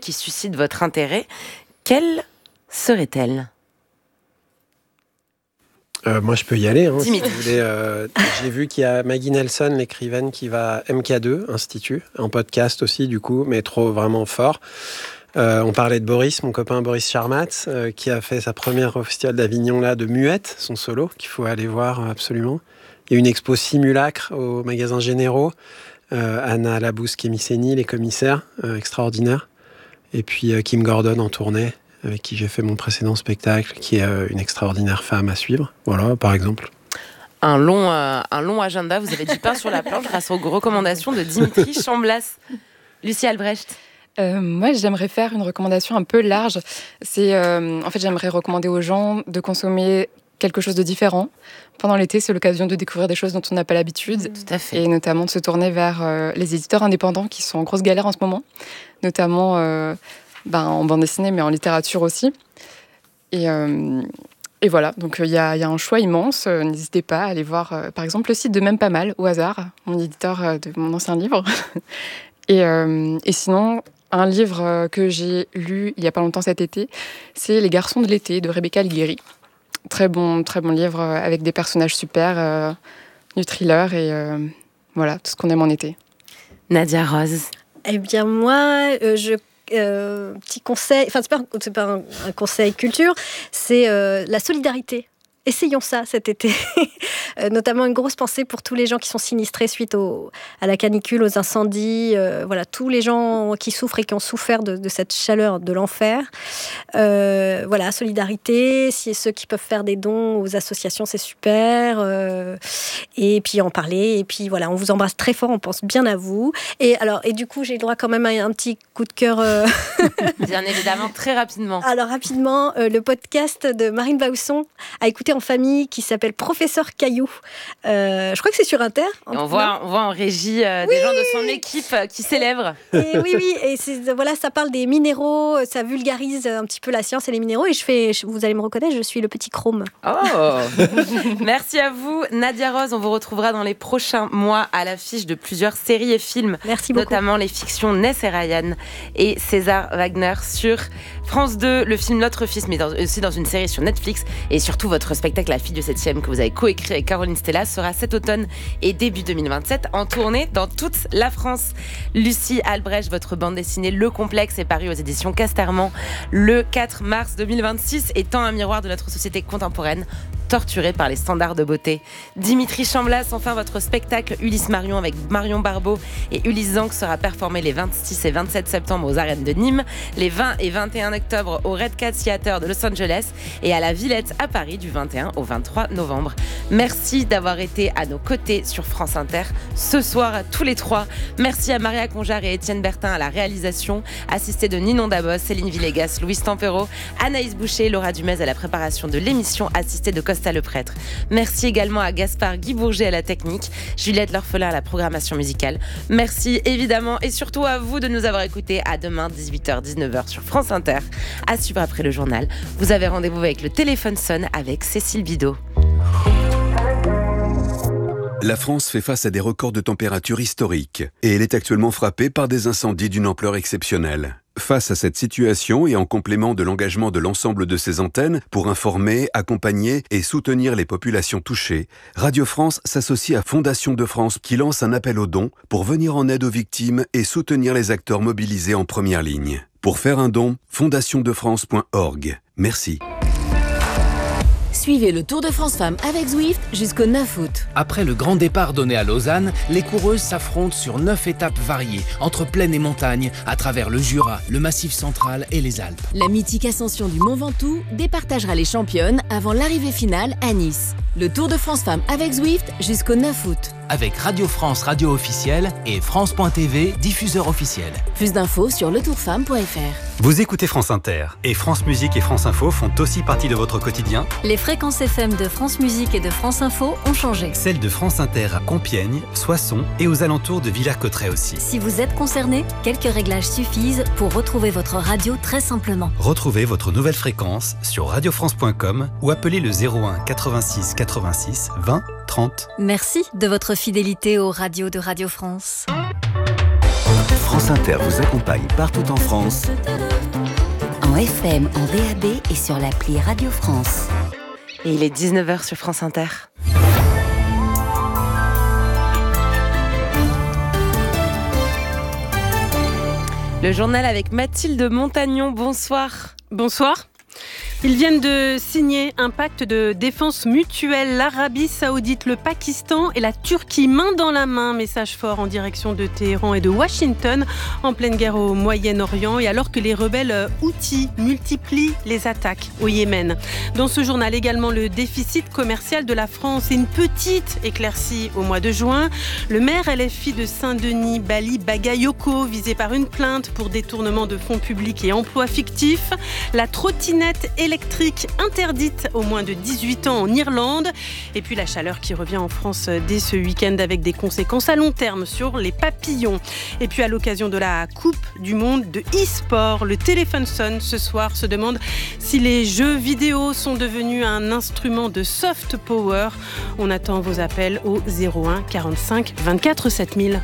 qui suscite votre intérêt. Quelle serait-elle ? Moi, je peux y aller. Si vous voulez. J'ai vu qu'il y a Maggie Nelson, l'écrivaine, qui va à MK2 Institut, en podcast aussi, du coup, mais trop vraiment fort. On parlait de Boris, mon copain Boris Charmatz, qui a fait sa première au Festival d'Avignon là, de Muette, son solo, qu'il faut aller voir absolument. Il y a une expo simulacre au magasin Généraux. Anna Labousse-Kémisseni, les commissaires, extraordinaires. Et puis Kim Gordon en tournée, avec qui j'ai fait mon précédent spectacle, qui est une extraordinaire femme à suivre. Voilà, par exemple. Un long agenda, vous avez du pain sur la planche grâce aux recommandations de Dimitri Chamblas. Lucie Albrecht. Moi, j'aimerais faire une recommandation un peu large. En fait, j'aimerais recommander aux gens de consommer quelque chose de différent. Pendant l'été, c'est l'occasion de découvrir des choses dont on n'a pas l'habitude. Tout à fait. Et notamment de se tourner vers les éditeurs indépendants qui sont en grosse galère en ce moment. Notamment en bande dessinée, mais en littérature aussi. Et voilà, donc il y a un choix immense. N'hésitez pas à aller voir, par exemple, le site de Même Pas Mal, au hasard, mon éditeur de mon ancien livre. Et sinon, un livre que j'ai lu il n'y a pas longtemps cet été, c'est Les Garçons de l'été, de Rebecca Alighieri. Très bon livre avec des personnages super, du thriller et voilà, tout ce qu'on aime en été. Nadia Rose. Eh bien moi, petit conseil, enfin c'est pas un conseil culture, c'est la solidarité. Essayons ça cet été. Notamment une grosse pensée pour tous les gens qui sont sinistrés suite à la canicule, aux incendies. Voilà, tous les gens qui souffrent et qui ont souffert de cette chaleur de l'enfer. Voilà, solidarité. Si ceux qui peuvent faire des dons aux associations, c'est super. Et puis en parler. Et puis voilà, on vous embrasse très fort. On pense bien à vous. Et du coup, j'ai le droit quand même à un petit coup de cœur. Bien évidemment, très rapidement. Alors rapidement, le podcast de Marine Bausson à écouter en famille qui s'appelle Professeur Caillou. Je crois que c'est sur Inter. On voit en régie des gens de son équipe qui célèbrent. Et oui, et ça parle des minéraux, ça vulgarise un petit peu la science et les minéraux. Et vous allez me reconnaître, je suis le petit Chrome. Oh. Merci à vous, Nadia Rose. On vous retrouvera dans les prochains mois à l'affiche de plusieurs séries et films. Merci beaucoup. Notamment les fictions Ness et Ryan et César Wagner sur France 2, le film Notre Fils, mais aussi dans une série sur Netflix. Et surtout, votre spectacle La Fille du 7e que vous avez coécrit avec Caroline Stella sera cet automne et début 2027 en tournée dans toute la France. Lucie Albrecht, votre bande dessinée Le Complexe est parue aux éditions Casterman le 4 mars 2026, étant un miroir de notre société contemporaine torturée par les standards de beauté. Dimitri Chamblas, enfin votre spectacle Ulysse Marion avec Marion Barbeau et Ulysse Zanck sera performé les 26 et 27 septembre aux arènes de Nîmes, les 20 et 21 octobre au Red Cat Theater de Los Angeles et à la Villette à Paris du 21 au 23 novembre. Merci d'avoir été à nos côtés sur France Inter ce soir à tous les trois. Merci à Maria Conjar et Étienne Bertin à la réalisation, assistés de Ninon Dabos, Céline Villegas, Louise Tempero, Anaïs Boucher, Laura Dumez à la préparation de l'émission, assistée de Costa Le Prêtre. Merci également à Gaspard Guy Bourget à la technique, Juliette L'Orphelin à la programmation musicale. Merci évidemment et surtout à vous de nous avoir écoutés. À demain 18h-19h sur France Inter. À suivre après le journal. Vous avez rendez-vous avec le téléphone sonne avec Cécile Bidot. La France fait face à des records de température historiques et elle est actuellement frappée par des incendies d'une ampleur exceptionnelle. Face à cette situation et en complément de l'engagement de l'ensemble de ses antennes pour informer, accompagner et soutenir les populations touchées, Radio France s'associe à Fondation de France qui lance un appel aux dons pour venir en aide aux victimes et soutenir les acteurs mobilisés en première ligne. Pour faire un don, fondationdefrance.org. Merci. Suivez le Tour de France Femmes avec Zwift jusqu'au 9 août. Après le grand départ donné à Lausanne, les coureuses s'affrontent sur 9 étapes variées, entre plaine et montagne, à travers le Jura, le Massif central et les Alpes. La mythique ascension du Mont Ventoux départagera les championnes avant l'arrivée finale à Nice. Le Tour de France Femmes avec Zwift jusqu'au 9 août. Avec Radio France, radio officielle et France.tv, diffuseur officiel. Plus d'infos sur letourfemme.fr. Vous écoutez France Inter et France Musique et France Info font aussi partie de votre quotidien. Les fréquences FM de France Musique et de France Info ont changé. Celles de France Inter à Compiègne, Soissons et aux alentours de Villers-Cotterêts aussi. Si vous êtes concerné, quelques réglages suffisent pour retrouver votre radio très simplement. Retrouvez votre nouvelle fréquence sur radiofrance.com ou appelez le 01 86 86 20 30. Merci de votre fidélité aux radios de Radio France. France Inter vous accompagne partout en France. En FM, en DAB et sur l'appli Radio France. Et il est 19h sur France Inter. Le journal avec Mathilde Montagnon, bonsoir. Bonsoir. Ils viennent de signer un pacte de défense mutuelle. L'Arabie Saoudite, le Pakistan et la Turquie, main dans la main. Message fort en direction de Téhéran et de Washington, en pleine guerre au Moyen-Orient et alors que les rebelles Houthis multiplient les attaques au Yémen. Dans ce journal également, le déficit commercial de la France et une petite éclaircie au mois de juin. Le maire LFI de Saint-Denis, Bali Bagayoko, visé par une plainte pour détournement de fonds publics et emploi fictif. La trottinette électrique interdite aux moins de 18 ans en Irlande. Et puis la chaleur qui revient en France dès ce week-end avec des conséquences à long terme sur les papillons. Et puis à l'occasion de la Coupe du Monde de e-sport, le téléphone sonne ce soir, se demande si les jeux vidéo sont devenus un instrument de soft power. On attend vos appels au 01 45 24 7000.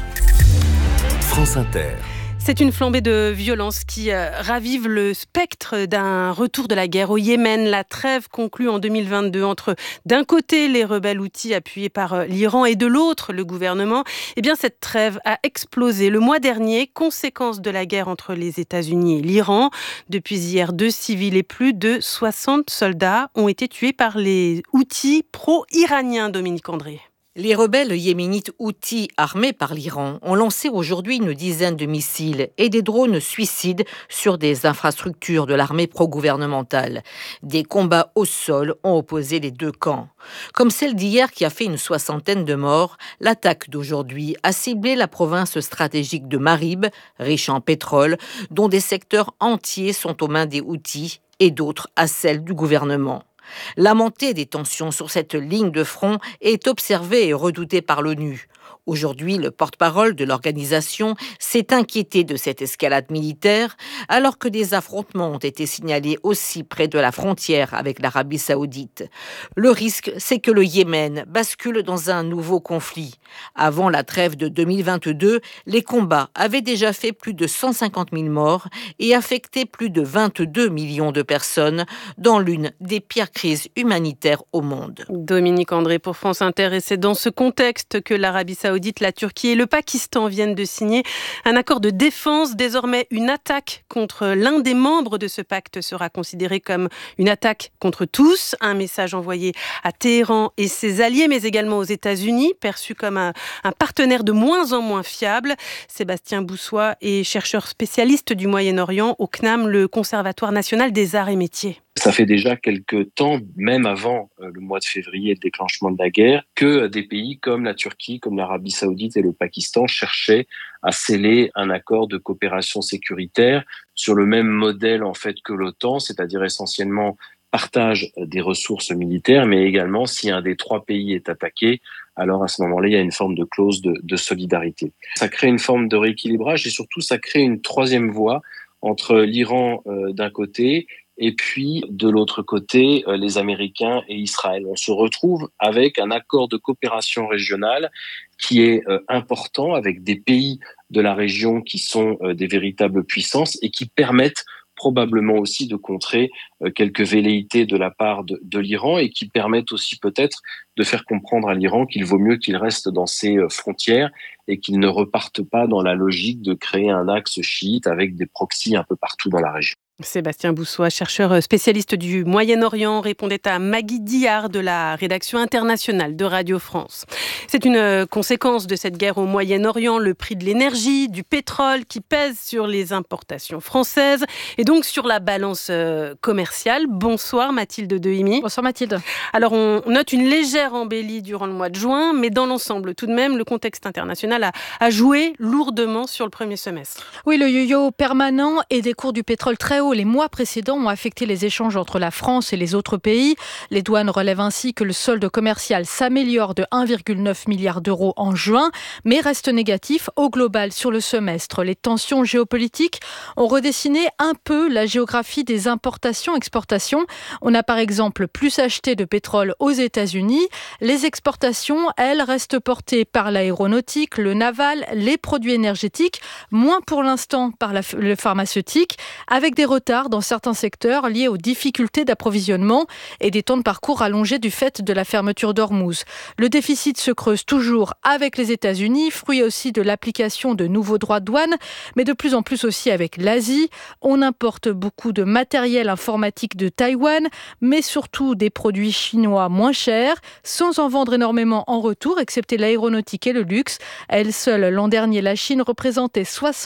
France Inter. C'est une flambée de violence qui ravive le spectre d'un retour de la guerre au Yémen. La trêve conclue en 2022 entre, d'un côté, les rebelles Houthis appuyés par l'Iran et de l'autre, le gouvernement. Eh bien, cette trêve a explosé le mois dernier, conséquence de la guerre entre les États-Unis et l'Iran. Depuis hier, 2 civils et plus de 60 soldats ont été tués par les Houthis pro-iraniens, Dominique André. Les rebelles yéménites Houthis armés par l'Iran ont lancé aujourd'hui une dizaine de missiles et des drones suicides sur des infrastructures de l'armée pro-gouvernementale. Des combats au sol ont opposé les deux camps. Comme celle d'hier qui a fait une 60aine de morts, l'attaque d'aujourd'hui a ciblé la province stratégique de Marib, riche en pétrole, dont des secteurs entiers sont aux mains des Houthis et d'autres à celles du gouvernement. La montée des tensions sur cette ligne de front est observée et redoutée par l'ONU. Aujourd'hui, le porte-parole de l'organisation s'est inquiété de cette escalade militaire, alors que des affrontements ont été signalés aussi près de la frontière avec l'Arabie Saoudite. Le risque, c'est que le Yémen bascule dans un nouveau conflit. Avant la trêve de 2022, les combats avaient déjà fait plus de 150 000 morts et affecté plus de 22 millions de personnes dans l'une des pires crises humanitaires au monde. Dominique André pour France Inter, et c'est dans ce contexte que l'Arabie Saoudite, la Turquie et le Pakistan viennent de signer un accord de défense. Désormais, une attaque contre l'un des membres de ce pacte sera considérée comme une attaque contre tous. Un message envoyé à Téhéran et ses alliés, mais également aux États-Unis, perçu comme un partenaire de moins en moins fiable. Sébastien Boussois est chercheur spécialiste du Moyen-Orient au CNAM, le Conservatoire national des arts et métiers. Ça fait déjà quelques temps, même avant le mois de février et le déclenchement de la guerre, que des pays comme la Turquie, comme l'Arabie Saoudite et le Pakistan cherchaient à sceller un accord de coopération sécuritaire sur le même modèle en fait que l'OTAN, c'est-à-dire essentiellement partage des ressources militaires, mais également si un des 3 pays est attaqué, alors à ce moment-là, il y a une forme de clause de solidarité. Ça crée une forme de rééquilibrage et surtout ça crée une troisième voie entre l'Iran d'un côté et puis de l'autre côté, les Américains et Israël. On se retrouve avec un accord de coopération régionale qui est important avec des pays de la région qui sont des véritables puissances et qui permettent probablement aussi de contrer quelques velléités de la part de l'Iran et qui permettent aussi peut-être de faire comprendre à l'Iran qu'il vaut mieux qu'il reste dans ses frontières et qu'il ne reparte pas dans la logique de créer un axe chiite avec des proxys un peu partout dans la région. Sébastien Boussois, chercheur spécialiste du Moyen-Orient, répondait à Maggie Diard de la rédaction internationale de Radio France. C'est une conséquence de cette guerre au Moyen-Orient, le prix de l'énergie, du pétrole qui pèse sur les importations françaises et donc sur la balance commerciale. Bonsoir Mathilde Dehimi. Bonsoir Mathilde. Alors on note une légère embellie durant le mois de juin, mais dans l'ensemble tout de même, le contexte international a joué lourdement sur le premier semestre. Oui, le yo-yo permanent et des cours du pétrole très haut chaos les mois précédents ont affecté les échanges entre la France et les autres pays. Les douanes relèvent ainsi que le solde commercial s'améliore de 1,9 milliard d'euros en juin, mais reste négatif au global sur le semestre. Les tensions géopolitiques ont redessiné un peu la géographie des importations-exportations. On a par exemple plus acheté de pétrole aux États-Unis. Les exportations, elles, restent portées par l'aéronautique, le naval, les produits énergétiques, moins pour l'instant par le pharmaceutique, avec des retards dans certains secteurs liés aux difficultés d'approvisionnement et des temps de parcours allongés du fait de la fermeture d'Ormuz. Le déficit se creuse toujours avec les États-Unis, fruit aussi de l'application de nouveaux droits de douane, mais de plus en plus aussi avec l'Asie. On importe beaucoup de matériel informatique de Taïwan, mais surtout des produits chinois moins chers, sans en vendre énormément en retour, excepté l'aéronautique et le luxe. À elle seule, l'an dernier, la Chine représentait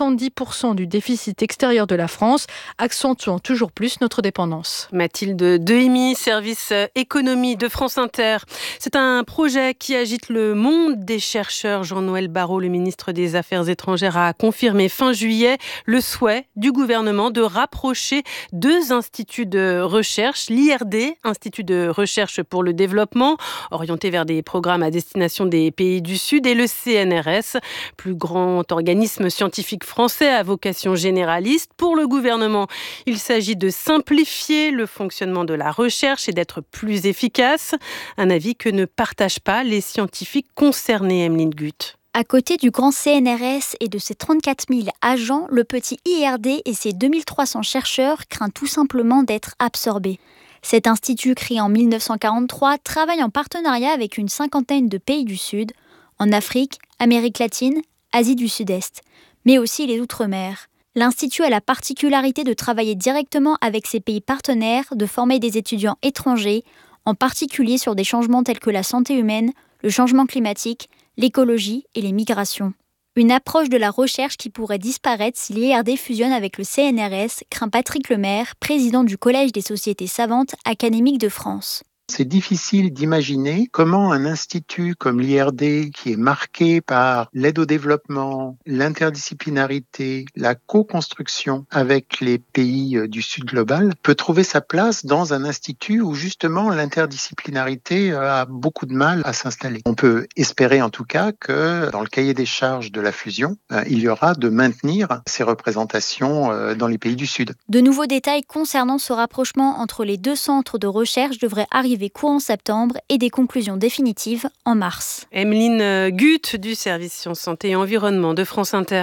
70% du déficit extérieur de la France, accentuant toujours plus notre dépendance. Mathilde Dehimi, service économie de France Inter. C'est un projet qui agite le monde des chercheurs. Jean-Noël Barrot, le ministre des Affaires étrangères, a confirmé fin juillet le souhait du gouvernement de rapprocher deux instituts de recherche, l'IRD, Institut de recherche pour le développement, orienté vers des programmes à destination des pays du Sud, et le CNRS, plus grand organisme scientifique français à vocation généraliste. Pour le gouvernement, il s'agit de simplifier le fonctionnement de la recherche et d'être plus efficace. Un avis que ne partagent pas les scientifiques concernés, Emeline Gutt. À côté du grand CNRS et de ses 34 000 agents, le petit IRD et ses 2300 chercheurs craignent tout simplement d'être absorbés. Cet institut, créé en 1943, travaille en partenariat avec une cinquantaine de pays du Sud, en Afrique, Amérique latine, Asie du Sud-Est, mais aussi les Outre-mer. L'Institut a la particularité de travailler directement avec ses pays partenaires, de former des étudiants étrangers, en particulier sur des changements tels que la santé humaine, le changement climatique, l'écologie et les migrations. Une approche de la recherche qui pourrait disparaître si l'IRD fusionne avec le CNRS, craint Patrick Lemaire, président du Collège des sociétés savantes académiques de France. C'est difficile d'imaginer comment un institut comme l'IRD, qui est marqué par l'aide au développement, l'interdisciplinarité, la co-construction avec les pays du Sud global, peut trouver sa place dans un institut où justement l'interdisciplinarité a beaucoup de mal à s'installer. On peut espérer en tout cas que dans le cahier des charges de la fusion, il y aura de maintenir ces représentations dans les pays du Sud. De nouveaux détails concernant ce rapprochement entre les deux centres de recherche devraient arriver courant septembre et des conclusions définitives en mars. Emeline Gutt du service Sciences, Santé et Environnement de France Inter.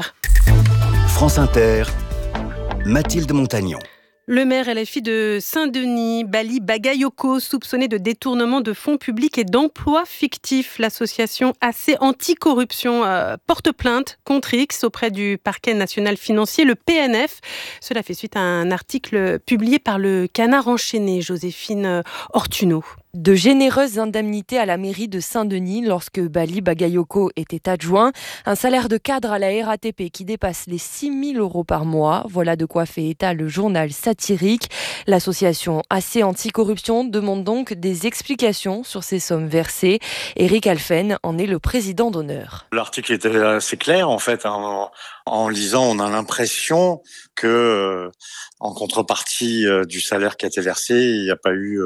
France Inter, Mathilde Montagnon. Le maire LFI de Saint-Denis, Bali Bagayoko, soupçonné de détournement de fonds publics et d'emplois fictifs. L'association AC Anticorruption porte plainte contre X auprès du parquet national financier, le PNF. Cela fait suite à un article publié par le Canard enchaîné, Joséphine Ortuno. De généreuses indemnités à la mairie de Saint-Denis lorsque Bali Bagayoko était adjoint. Un salaire de cadre à la RATP qui dépasse les 6 000 € par mois. Voilà de quoi fait état le journal satirique. L'association AC Anticorruption demande donc des explications sur ces sommes versées. Éric Alphen en est le président d'honneur. L'article était assez clair en fait. En lisant, on a l'impression que en contrepartie du salaire qui a été versé, il n'y a pas eu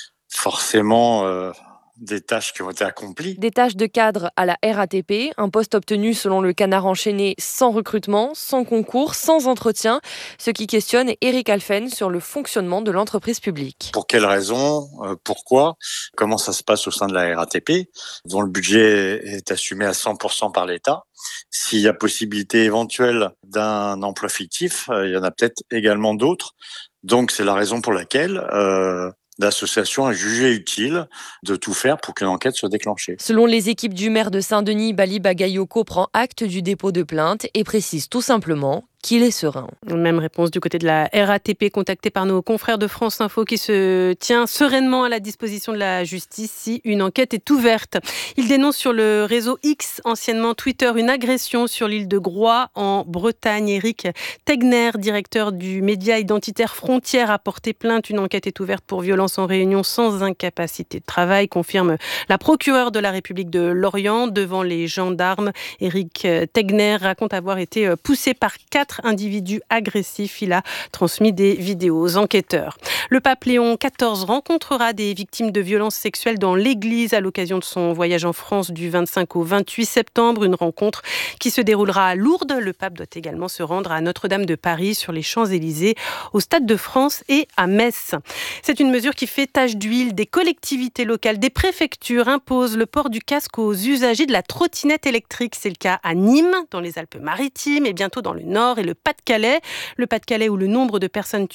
forcément des tâches qui ont été accomplies. Des tâches de cadre à la RATP, un poste obtenu selon le Canard enchaîné sans recrutement, sans concours, sans entretien, ce qui questionne Éric Alphen sur le fonctionnement de l'entreprise publique. Pour quelles raisons ? Pourquoi ? Comment ça se passe au sein de la RATP, dont le budget est assumé à 100% par l'État ? S'il y a possibilité éventuelle d'un emploi fictif, il y en a peut-être également d'autres. Donc c'est la raison pour laquelle l'association a jugé utile de tout faire pour qu'une enquête soit déclenchée. Selon les équipes du maire de Saint-Denis, Bali Bagayoko prend acte du dépôt de plainte et précise tout simplement qu'il est serein. Même réponse du côté de la RATP, contactée par nos confrères de France Info, qui se tient sereinement à la disposition de la justice si une enquête est ouverte. Il dénonce sur le réseau X, anciennement Twitter, une agression sur l'île de Groix en Bretagne. Éric Tegner, directeur du média identitaire Frontières, a porté plainte. Une enquête est ouverte pour violence en réunion sans incapacité de travail, confirme la procureure de la République de Lorient devant les gendarmes. Éric Tegner raconte avoir été poussé par 4 4 individus agressifs. Il a transmis des vidéos aux enquêteurs. Le pape Léon XIV rencontrera des victimes de violences sexuelles dans l'église à l'occasion de son voyage en France du 25 au 28 septembre. Une rencontre qui se déroulera à Lourdes. Le pape doit également se rendre à Notre-Dame de Paris, sur les Champs-Élysées, au Stade de France et à Metz. C'est une mesure qui fait tache d'huile. Des collectivités locales, des préfectures imposent le port du casque aux usagers de la trottinette électrique. C'est le cas à Nîmes, dans les Alpes-Maritimes et bientôt dans le Nord et le Pas-de-Calais. Le Pas-de-Calais où le nombre de personnes